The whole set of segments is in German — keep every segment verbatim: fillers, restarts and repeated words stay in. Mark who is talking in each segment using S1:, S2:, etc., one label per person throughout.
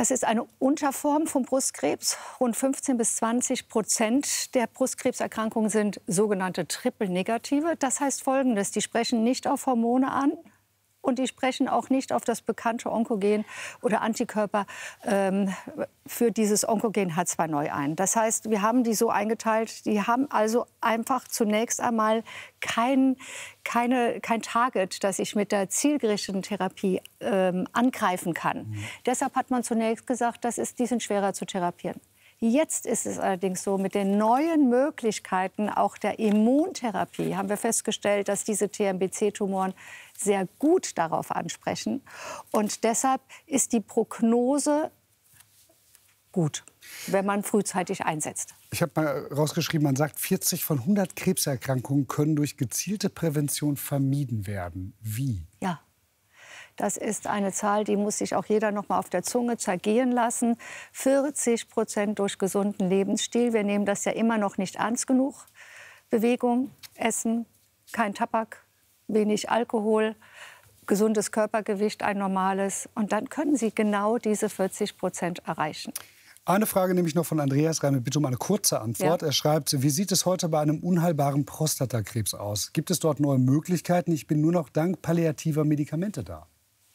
S1: Das ist eine Unterform vom Brustkrebs. Rund fünfzehn bis zwanzig Prozent der Brustkrebserkrankungen sind sogenannte Triple-Negative. Das heißt Folgendes: Die sprechen nicht auf Hormone an. Und die sprechen auch nicht auf das bekannte Onkogen oder Antikörper ähm, für dieses Onkogen H zwei neu ein. Das heißt, wir haben die so eingeteilt, die haben also einfach zunächst einmal kein, keine, kein Target, das ich mit der zielgerichteten Therapie ähm, angreifen kann. Mhm. Deshalb hat man zunächst gesagt, das ist, die sind schwerer zu therapieren. Jetzt ist es allerdings so, mit den neuen Möglichkeiten auch der Immuntherapie haben wir festgestellt, dass diese T M B C-Tumoren sehr gut darauf ansprechen. Und deshalb ist die Prognose gut, wenn man frühzeitig einsetzt.
S2: Ich habe mal rausgeschrieben, man sagt, vierzig von hundert Krebserkrankungen können durch gezielte Prävention vermieden werden. Wie?
S1: Ja. Das ist eine Zahl, die muss sich auch jeder noch mal auf der Zunge zergehen lassen. vierzig Prozent durch gesunden Lebensstil. Wir nehmen das ja immer noch nicht ernst genug. Bewegung, Essen, kein Tabak, wenig Alkohol, gesundes Körpergewicht, ein normales. Und dann können Sie genau diese vierzig Prozent erreichen.
S2: Eine Frage nehme ich noch von Andreas rein, bitte um eine kurze Antwort. Ja. Er schreibt, wie sieht es heute bei einem unheilbaren Prostatakrebs aus? Gibt es dort neue Möglichkeiten? Ich bin nur noch dank palliativer Medikamente da.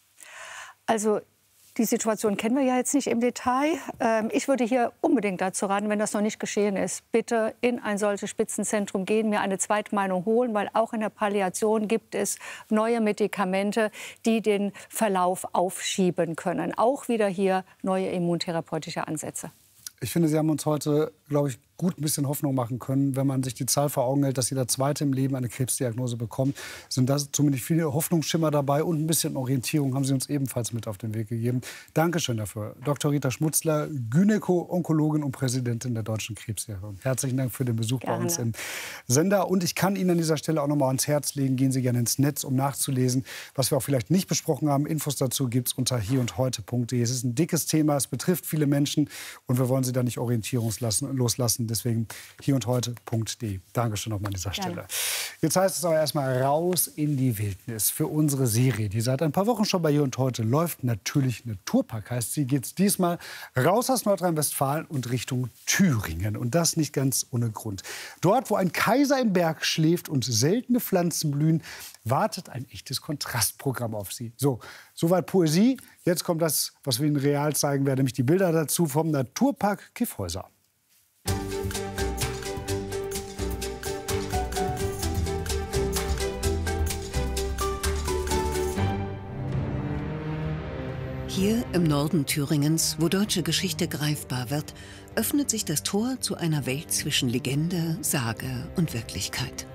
S1: Also die Situation kennen wir ja jetzt nicht im Detail. Ähm, ich würde hier unbedingt dazu raten, wenn das noch nicht geschehen ist, bitte in ein solches Spitzenzentrum gehen, mir eine Zweitmeinung holen, weil auch in der Palliation gibt es neue Medikamente, die den Verlauf aufschieben können. Auch wieder hier neue immuntherapeutische Ansätze.
S2: Ich finde, Sie haben uns heute, glaube ich, gut ein bisschen Hoffnung machen können, wenn man sich die Zahl vor Augen hält, dass jeder Zweite im Leben eine Krebsdiagnose bekommt. Sind da zumindest viele Hoffnungsschimmer dabei und ein bisschen Orientierung haben Sie uns ebenfalls mit auf den Weg gegeben. Dankeschön dafür. Doktor Rita Schmutzler, Gynäko-Onkologin und Präsidentin der Deutschen Krebshilfe. Herzlichen Dank für den Besuch Gerne. bei uns im Sender. Und ich kann Ihnen an dieser Stelle auch noch mal ans Herz legen, gehen Sie gerne ins Netz, um nachzulesen, was wir auch vielleicht nicht besprochen haben. Infos dazu gibt es unter hier und heute punkt de. Es ist ein dickes Thema, es betrifft viele Menschen und wir wollen Sie da nicht orientierungslos loslassen. Deswegen hier und heute punkt de. Dankeschön nochmal an dieser Stelle. Gerne. Jetzt heißt es aber erstmal raus in die Wildnis für unsere Serie, die seit ein paar Wochen schon bei Hier und Heute läuft. Natürlich Naturpark heißt sie. Geht es diesmal raus aus Nordrhein-Westfalen und Richtung Thüringen. Und das nicht ganz ohne Grund. Dort, wo ein Kaiser im Berg schläft und seltene Pflanzen blühen, wartet ein echtes Kontrastprogramm auf Sie. So, soweit Poesie. Jetzt kommt das, was wir Ihnen real zeigen werden, nämlich die Bilder dazu vom Naturpark Kyffhäuser.
S3: Hier im Norden Thüringens, wo deutsche Geschichte greifbar wird, öffnet sich das Tor zu einer Welt zwischen Legende, Sage und Wirklichkeit.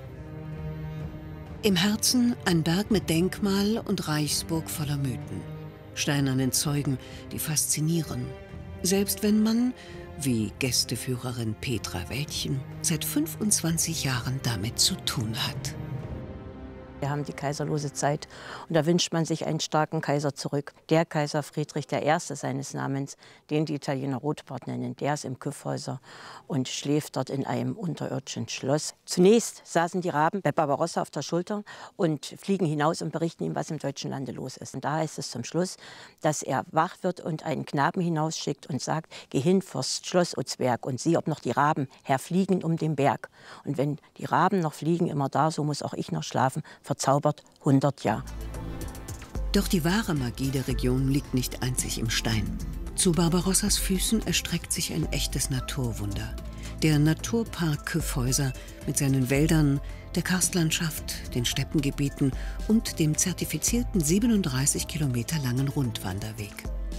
S3: Im Herzen ein Berg mit Denkmal und Reichsburg voller Mythen. Steinernen Zeugen, die faszinieren. Selbst wenn man, wie Gästeführerin Petra Wäldchen, seit fünfundzwanzig Jahren damit zu tun hat.
S4: Wir haben die kaiserlose Zeit und da wünscht man sich einen starken Kaiser zurück. Der Kaiser Friedrich der Erste seines Namens, den die Italiener Rotbart nennen, der ist im Kyffhäuser und schläft dort in einem unterirdischen Schloss. Zunächst saßen die Raben bei Barbarossa auf der Schulter und fliegen hinaus und berichten ihm, was im deutschen Lande los ist. Und da heißt es zum Schluss, dass er wach wird und einen Knaben hinausschickt und sagt, geh hin vors Schloss Uzberg und sieh, ob noch die Raben herfliegen um den Berg. Und wenn die Raben noch fliegen, immer da, so muss auch ich noch schlafen, verzaubert hundert Jahre.
S3: Doch die wahre Magie der Region liegt nicht einzig im Stein. Zu Barbarossas Füßen erstreckt sich ein echtes Naturwunder. Der Naturpark Kyffhäuser mit seinen Wäldern, der Karstlandschaft, den Steppengebieten und dem zertifizierten siebenunddreißig Kilometer langen Rundwanderweg.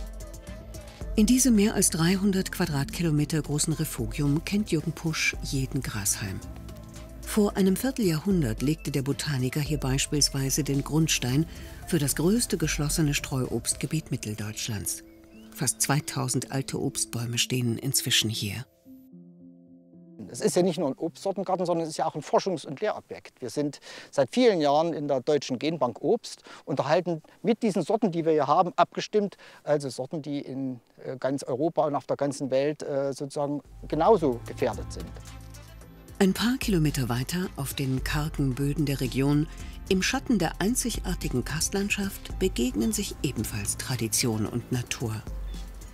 S3: In diesem mehr als dreihundert Quadratkilometer großen Refugium kennt Jürgen Pusch jeden Grashalm. Vor einem Vierteljahrhundert legte der Botaniker hier beispielsweise den Grundstein für das größte geschlossene Streuobstgebiet Mitteldeutschlands. Fast zweitausend alte Obstbäume stehen inzwischen hier.
S5: Es ist ja nicht nur ein Obstsortengarten, sondern es ist ja auch ein Forschungs- und Lehrobjekt. Wir sind seit vielen Jahren in der Deutschen Genbank Obst und erhalten mit diesen Sorten, die wir hier haben, abgestimmt, also Sorten, die in ganz Europa und auf der ganzen Welt sozusagen genauso gefährdet sind.
S3: Ein paar Kilometer weiter, auf den kargen Böden der Region, im Schatten der einzigartigen Karstlandschaft, begegnen sich ebenfalls Tradition und Natur.